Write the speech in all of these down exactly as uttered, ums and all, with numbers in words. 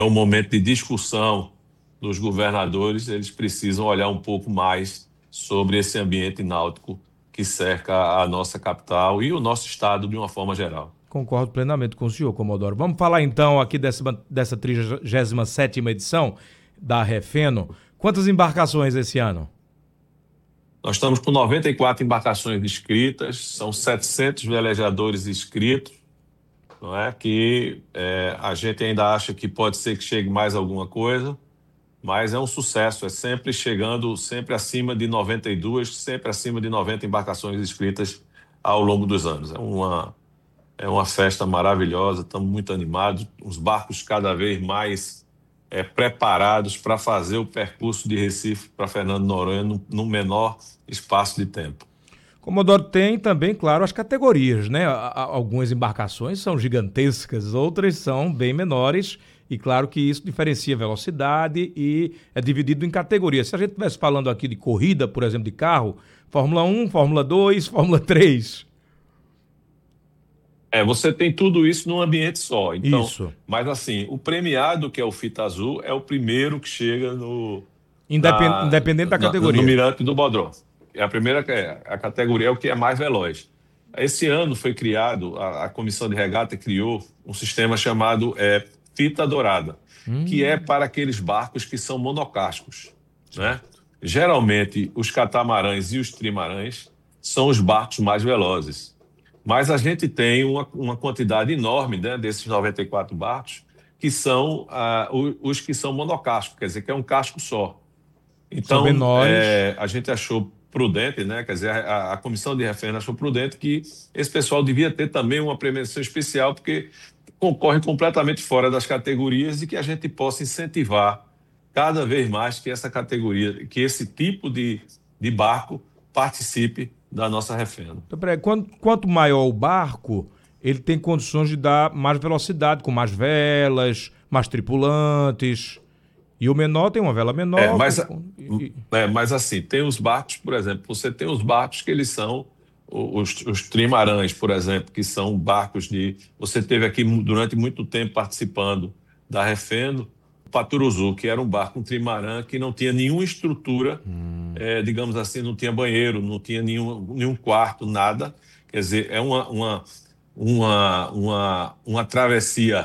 um momento de discussão dos governadores, eles precisam olhar um pouco mais sobre esse ambiente náutico que cerca a nossa capital e o nosso estado de uma forma geral. Concordo plenamente com o senhor, Comodoro. Vamos falar então aqui dessa, dessa trigésima sétima edição da Refeno. Quantas embarcações esse ano? Nós estamos com noventa e quatro embarcações inscritas, são setecentos velejadores inscritos, não é? Que é, a gente ainda acha que pode ser que chegue mais alguma coisa, mas é um sucesso, é sempre chegando, sempre acima de noventa e duas, sempre acima de noventa embarcações inscritas ao longo dos anos. É uma, é uma festa maravilhosa, estamos muito animados, os barcos cada vez mais é, preparados para fazer o percurso de Recife para Fernando de Noronha no, no menor espaço de tempo. Comodoro, tem também, claro, as categorias, né? Algumas embarcações são gigantescas, outras são bem menores, e claro que isso diferencia velocidade e é dividido em categorias. Se a gente estivesse falando aqui de corrida, por exemplo, de carro, Fórmula um, Fórmula dois, Fórmula três. É, você tem tudo isso num ambiente só. Então, Isso. mas assim, o premiado, que é o Fita Azul, é o primeiro que chega no, Independ, na, independente da na, no categoria. Mirante do Bodró. É a primeira, a categoria é o que é mais veloz. Esse ano foi criado, a, a Comissão de Regata criou um sistema chamado é, Fita Dourada, hum. que é para aqueles barcos que são monocascos, né? Geralmente, os catamarãs e os trimarãs são os barcos mais velozes. Mas a gente tem uma, uma quantidade enorme, né, desses noventa e quatro barcos que são ah, os, os que são monocasco, quer dizer, que é um casco só. São Então, menores. É, a gente achou prudente, né, quer dizer, a, a Comissão de Refém achou prudente que esse pessoal devia ter também uma premiação especial, porque concorre completamente fora das categorias e que a gente possa incentivar cada vez mais que essa categoria, que esse tipo de, de barco participe da nossa Refeno. Então, peraí, quanto, quanto maior o barco, ele tem condições de dar mais velocidade, com mais velas, mais tripulantes. E o menor tem uma vela menor. É, mas, com, e... é, mas assim, tem os barcos, por exemplo, você tem os barcos que eles são os, os trimarãs, por exemplo, que são barcos de... Você teve aqui durante muito tempo participando da Refeno, o Paturuzu, que era um barco, um trimarã, que não tinha nenhuma estrutura, hum. é, digamos assim, não tinha banheiro, não tinha nenhum, nenhum quarto, nada. Quer dizer, é uma, uma, uma, uma, uma travessia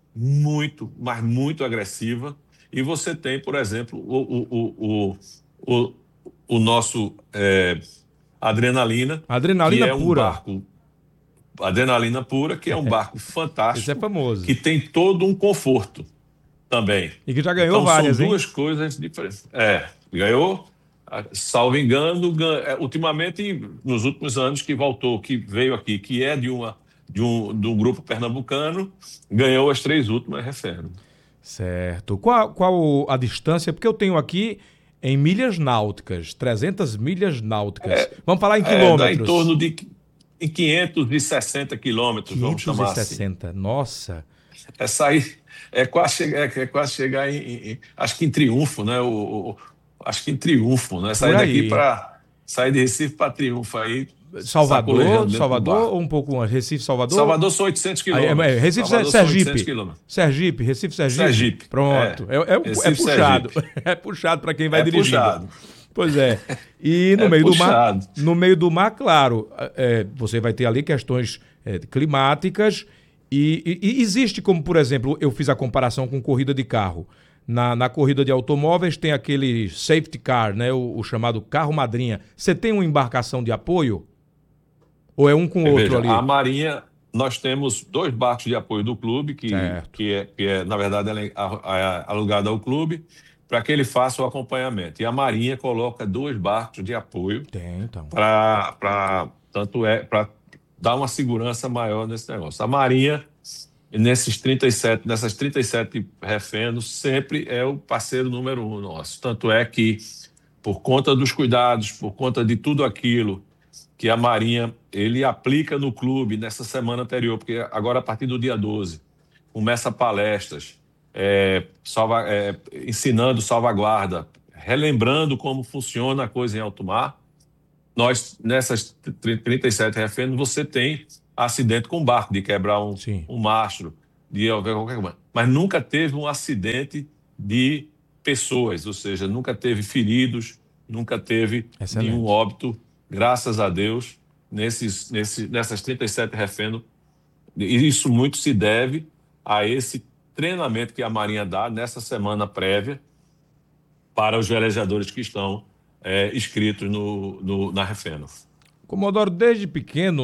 muito, mas muito agressiva. E você tem, por exemplo, o, o, o, o, o nosso é, Adrenalina, que Adrenalina é um pura. barco, Adrenalina Pura, que é um barco fantástico, esse é famoso, que tem todo um conforto também. E que já ganhou então, várias, são duas hein? coisas diferentes. É, ganhou, salvo engano, ganha, ultimamente, nos últimos anos que voltou, que veio aqui, que é de, uma, de, um, de um grupo pernambucano, ganhou as três últimas Refeno. Certo. Qual, qual a distância? Porque eu tenho aqui em milhas náuticas, trezentas milhas náuticas. É, vamos falar em quilômetros. É, dá em torno de em quinhentos e sessenta quilômetros, vamos chamar assim. quinhentos e sessenta, nossa. É sair, é quase chegar, é quase chegar em, em, acho que em Triunfo, né? O, o, acho que em Triunfo, né? Sair daqui para sair de Recife para Triunfo aí. Salvador, Salvador ou um pouco antes? Recife, Salvador? Salvador são oitocentos quilômetros. É, é, Recife, Salvador Sergipe. Sergipe, Recife, Sergipe. Sergipe. Pronto. É, é, é, Recife, é puxado. Sergipe. É puxado para quem vai é dirigindo. Puxado. Pois é. E no é meio puxado. do mar, no meio do mar, claro, é, você vai ter ali questões é, climáticas e, e, e existe como, por exemplo, eu fiz a comparação com corrida de carro. Na, na corrida de automóveis tem aquele safety car, né, o, o chamado carro madrinha. Você tem uma embarcação de apoio? Ou é um com o outro Veja, ali? A Marinha, nós temos dois barcos de apoio do clube, que, que, é, que é, na verdade, é alugado ao clube, para que ele faça o acompanhamento. E a Marinha coloca dois barcos de apoio Tem, então. para tanto é para dar uma segurança maior nesse negócio. A Marinha, nesses trinta e sete, nessas trinta e sete reféns, sempre é o parceiro número um nosso. Tanto é que, por conta dos cuidados, por conta de tudo aquilo que a Marinha ele aplica no clube nessa semana anterior, porque agora, a partir do dia doze, começa palestras, é, salva, é, ensinando salvaguarda, relembrando como funciona a coisa em alto mar. Nós, nessas trinta e sete reféns, você tem acidente com barco, de quebrar um, um mastro, de qualquer coisa. mas nunca teve um acidente de pessoas, ou seja, nunca teve feridos, nunca teve nenhum Excelente. óbito, graças a Deus, nesses, nesses, nessas trinta e sete reféns. E isso muito se deve a esse treinamento que a Marinha dá nessa semana prévia para os velejadores que estão é, inscritos no, no, na Refeno. Comodoro, desde pequeno,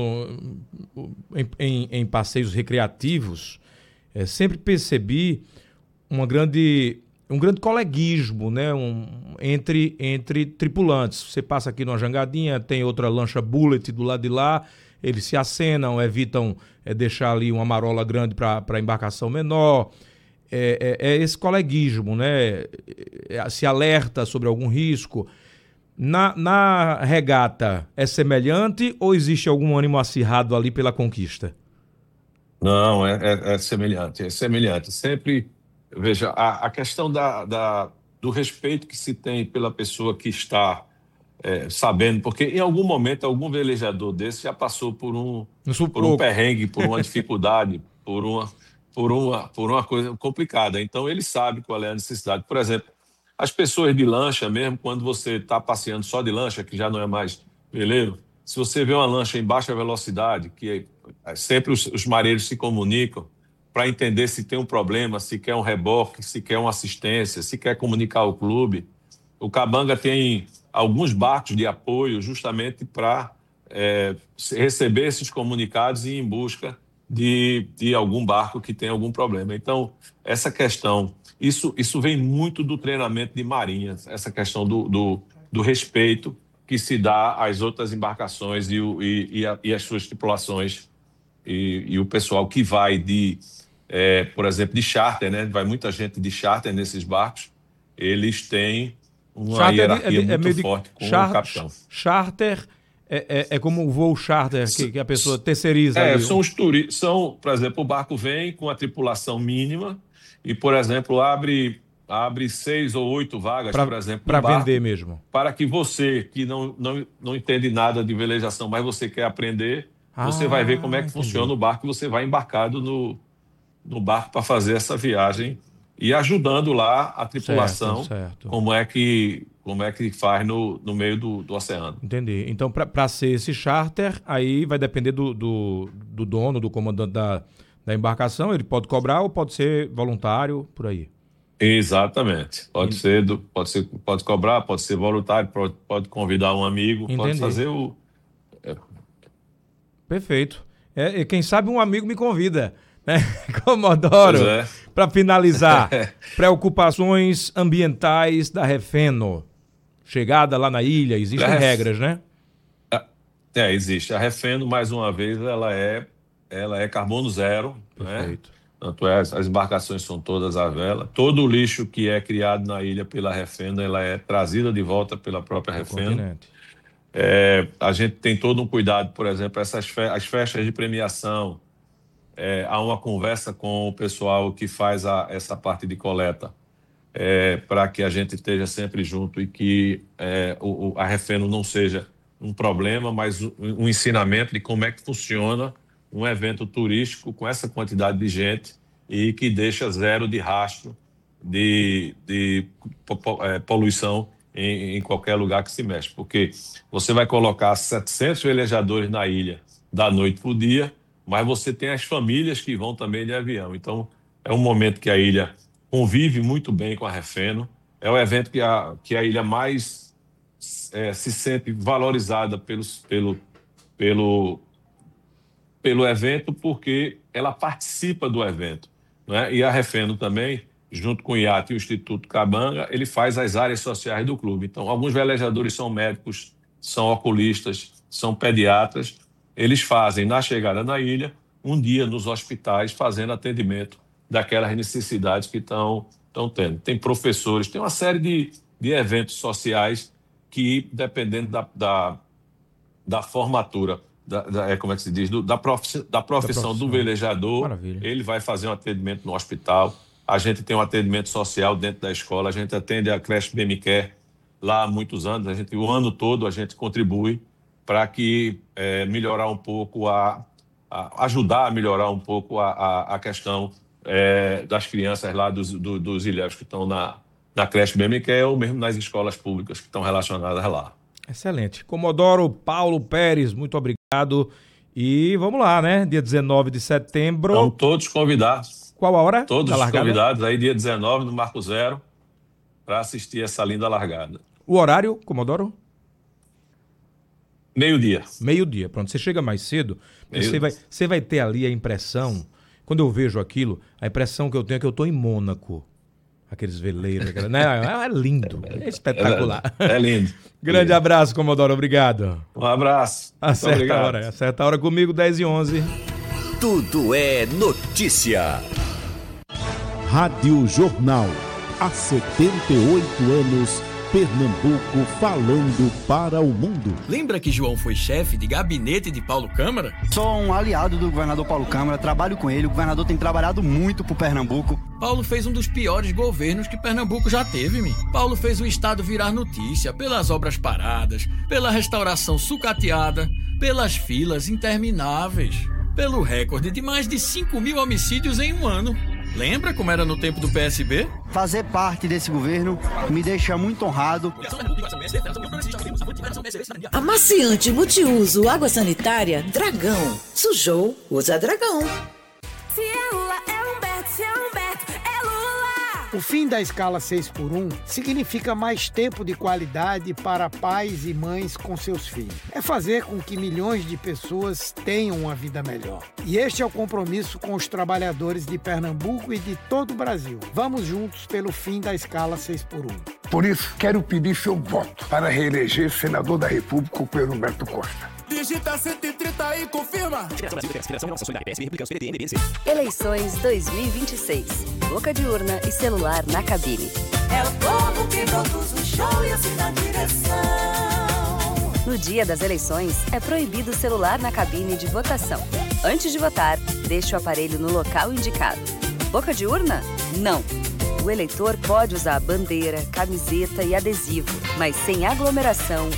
em, em, em passeios recreativos, é, sempre percebi uma grande, um grande coleguismo, né? um, entre, entre tripulantes. Você passa aqui numa jangadinha, tem outra lancha bullet do lado de lá, eles se acenam, evitam é, deixar ali uma marola grande para a embarcação menor. É, é, é esse coleguismo, né? É, se alerta sobre algum risco. Na, na regata é semelhante ou existe algum ânimo acirrado ali pela conquista? Não, é, é, é semelhante, é semelhante. Sempre, veja, a, a questão da, da, do respeito que se tem pela pessoa que está é, sabendo, porque em algum momento algum velejador desse já passou por um, Um por um sufoco. perrengue, por uma dificuldade, por uma, por uma, por uma coisa complicada. Então ele sabe qual é a necessidade. Por exemplo, as pessoas de lancha mesmo, quando você está passeando só de lancha, que já não é mais veleiro, se você vê uma lancha em baixa velocidade, que é, sempre os, os marinheiros se comunicam para entender se tem um problema, se quer um reboque, se quer uma assistência, se quer comunicar ao clube. O Cabanga tem alguns barcos de apoio justamente para é, receber esses comunicados e ir em busca de, de algum barco que tem algum problema. Então, essa questão, isso, isso vem muito do treinamento de marinha, essa questão do, do, do respeito que se dá às outras embarcações e, o, e, e, a, e as suas tripulações e, e o pessoal que vai de, é, por exemplo, de charter, né? Vai muita gente de charter nesses barcos, eles têm uma Charter é, de- é hierarquia de- é muito meio de. forte com o Char, capitão. charter é, é, é como o voo charter, que, que a pessoa terceiriza É, ali. são os turistas, são, por exemplo, o barco vem com a tripulação mínima e, por exemplo, abre, abre seis ou oito vagas, por exemplo, no Para vender barco, mesmo. para que você, que não, não, não entende nada de velejação, mas você quer aprender, você vai ver como é Ah, que entendi. funciona o barco, você vai embarcado no, no barco para fazer essa viagem e ajudando lá a Certo, tripulação certo. como é que, como é que faz no, no meio do, do oceano. Entendi. Então, para ser esse charter, aí vai depender do, do, do dono, do comandante da, da embarcação. Ele pode cobrar ou pode ser voluntário, por aí. Exatamente. Pode En- ser, do, pode ser, pode cobrar, pode ser voluntário, pode, pode convidar um amigo, pode Entendi. fazer o. Perfeito. É, e quem sabe um amigo me convida, né? Pois Comodoro, é. para finalizar, preocupações ambientais da Refeno. Chegada lá na ilha, Olha, a existem ref- regras, né? é, existe. A Refeno, mais uma vez, ela é, ela é carbono zero, né? Perfeito. Tanto é, as embarcações são todas à vela. Todo o lixo que é criado na ilha pela Refeno, ela é trazida de volta pela própria Pro Refeno. continente. É, a gente tem todo um cuidado, por exemplo, essas fe as festas de premiação. É, há uma conversa com o pessoal que faz a, essa parte de coleta, é, para que a gente esteja sempre junto e que é, o, o, a Refeno não seja um problema, mas um, um ensinamento de como é que funciona um evento turístico com essa quantidade de gente e que deixa zero de rastro de, de é, poluição em, em qualquer lugar que se mexe. Porque você vai colocar setecentos velejadores na ilha da noite para o dia, mas você tem as famílias que vão também de avião. Então, é um momento que a ilha convive muito bem com a Refeno. É o evento que a, que a ilha mais é, se sente valorizada pelos, pelo, pelo, pelo evento, porque ela participa do evento, né? E a Refeno também, junto com o I A T e o Instituto Cabanga, ele faz as áreas sociais do clube. Então, alguns velejadores são médicos, são oculistas, são pediatras. Eles fazem, na chegada na ilha, um dia nos hospitais, fazendo atendimento daquelas necessidades que estão, estão tendo. Tem professores, tem uma série de, de eventos sociais que, dependendo da, da, da formatura, da, da, é, como é que se diz, do, da, profi, da Da profissão do profissão. velejador, Maravilha. ele vai fazer um atendimento no hospital. A gente tem um atendimento social dentro da escola, a gente atende a creche B M Quer lá há muitos anos, a gente, o ano todo a gente contribui para que é, melhorar um pouco a, a, ajudar a melhorar um pouco a, a, a questão é, das crianças lá dos, do, dos ilhéus que estão na, na creche B M Q ou mesmo nas escolas públicas que estão relacionadas lá. Excelente. Comodoro Paulo Pérez, muito obrigado. E vamos lá, né? Dia dezenove de setembro. Estão todos convidados. Qual a hora? Todos os convidados, aí dia dezenove no Marco Zero, para assistir essa linda largada. O horário, Comodoro? Meio-dia. Meio-dia, pronto. Você chega mais cedo, você vai, você vai ter ali a impressão, quando eu vejo aquilo, a impressão que eu tenho é que eu estou em Mônaco. Aqueles veleiros, aquela, né? É lindo, é espetacular. É, é lindo. Grande lindo. abraço, Comodoro, obrigado. Um abraço. Acerta obrigado. a hora, acerta a hora comigo, dez e onze. Tudo é notícia. Rádio Jornal. Há setenta e oito anos, Pernambuco falando para o mundo. Lembra que João foi chefe de gabinete de Paulo Câmara? Sou um aliado do governador Paulo Câmara, trabalho com ele. O governador tem trabalhado muito por Pernambuco. Paulo fez um dos piores governos que Pernambuco já teve, mi. Paulo fez o estado virar notícia pelas obras paradas, pela restauração sucateada, pelas filas intermináveis, pelo recorde de mais de cinco mil homicídios em um ano. Lembra como era no tempo do P S B? Fazer parte desse governo me deixa muito honrado. Amaciante multiuso água sanitária Dragão. Sujou, usa Dragão. Se é Lula, é Humberto. Se é Humberto, é Lula. O fim da escala seis por um significa mais tempo de qualidade para pais e mães com seus filhos. É fazer com que milhões de pessoas tenham uma vida melhor. E este é o compromisso com os trabalhadores de Pernambuco e de todo o Brasil. Vamos juntos pelo fim da escala seis por um. Por isso, quero pedir seu voto para reeleger senador da República, o Pedro Humberto Costa. Digita cento e trinta e confirma. Eleições dois mil e vinte e seis. Boca de urna e celular na cabine. É o povo que produz o show e assina a direção. No dia das eleições, é proibido o celular na cabine de votação. Antes de votar, deixe o aparelho no local indicado. Boca de urna? Não. O eleitor pode usar bandeira, camiseta e adesivo, mas sem aglomeração